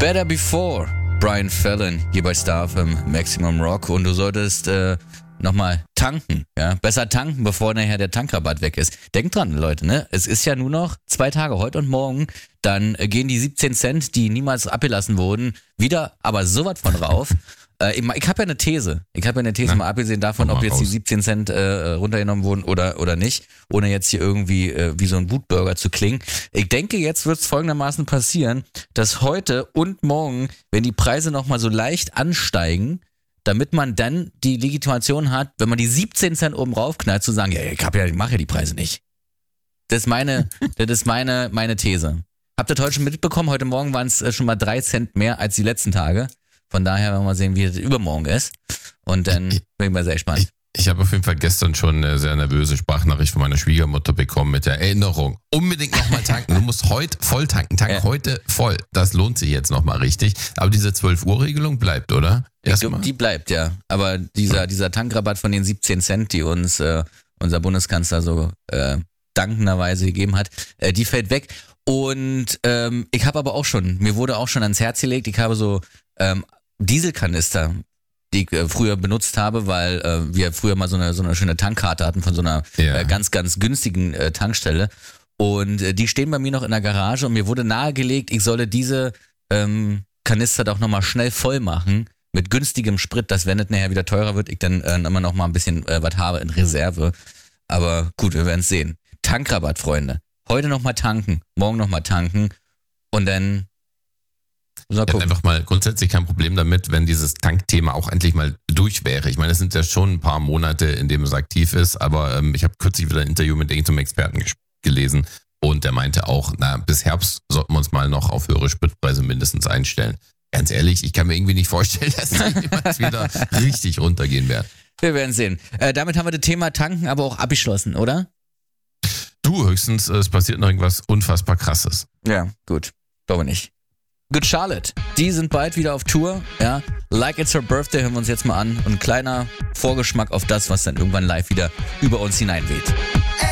Better Before, Brian Fallon, hier bei Star FM Maximum Rock. Und du solltest nochmal tanken, ja. Besser tanken, bevor nachher der Tankrabatt weg ist. Denkt dran, Leute, ne? Es ist ja nur noch 2 Tage, heute und morgen. Dann gehen die 17 Cent, die niemals abgelassen wurden, wieder, aber sowas von rauf. Ich habe ja eine These. Mal abgesehen davon, ob jetzt die 17 Cent runtergenommen wurden oder nicht, ohne jetzt hier irgendwie wie so ein Wutbürger zu klingen. Ich denke, jetzt wird es folgendermaßen passieren, dass heute und morgen, wenn die Preise nochmal so leicht ansteigen, damit man dann die Legitimation hat, wenn man die 17 Cent oben raufknallt, zu sagen, ja, ich mache ja die Preise nicht. Das ist meine These. Habt ihr heute schon mitbekommen? Heute Morgen waren es schon mal 3 Cent mehr als die letzten Tage. Von daher werden wir mal sehen, wie es übermorgen ist. Und dann bin ich mal sehr gespannt. Ich habe auf jeden Fall gestern schon eine sehr nervöse Sprachnachricht von meiner Schwiegermutter bekommen mit der Erinnerung. Unbedingt nochmal tanken. Du musst heute voll tanken. Heute voll. Das lohnt sich jetzt nochmal richtig. Aber diese 12-Uhr-Regelung bleibt, oder? Die bleibt, ja. Aber dieser Tankrabatt von den 17 Cent, die uns unser Bundeskanzler so dankenderweise gegeben hat, die fällt weg. Und ich habe aber mir wurde auch schon ans Herz gelegt, ich habe so Dieselkanister, die ich früher benutzt habe, weil wir früher mal so eine schöne Tankkarte hatten von so einer ganz, ganz günstigen Tankstelle. Und die stehen bei mir noch in der Garage und mir wurde nahegelegt, ich solle diese Kanister doch nochmal schnell voll machen mit günstigem Sprit, dass wenn es nachher wieder teurer wird, ich dann immer noch mal ein bisschen was habe in Reserve. Aber gut, wir werden es sehen. Tankrabatt, Freunde. Heute nochmal tanken, morgen nochmal tanken und dann ich hätte einfach mal grundsätzlich kein Problem damit, wenn dieses Tankthema auch endlich mal durch wäre. Ich meine, es sind ja schon ein paar Monate, in denen es aktiv ist, aber ich habe kürzlich wieder ein Interview mit irgendeinem Experten gelesen und der meinte auch, bis Herbst sollten wir uns mal noch auf höhere Spritpreise mindestens einstellen. Ganz ehrlich, ich kann mir irgendwie nicht vorstellen, dass die jemals wieder richtig runtergehen werden. Wir werden sehen. Damit haben wir das Thema Tanken aber auch abgeschlossen, oder? Du, höchstens, es passiert noch irgendwas unfassbar Krasses. Ja, gut. Glaube nicht. Good Charlotte, die sind bald wieder auf Tour, ja. Like It's Her Birthday hören wir uns jetzt mal an und ein kleiner Vorgeschmack auf das, was dann irgendwann live wieder über uns hineinweht.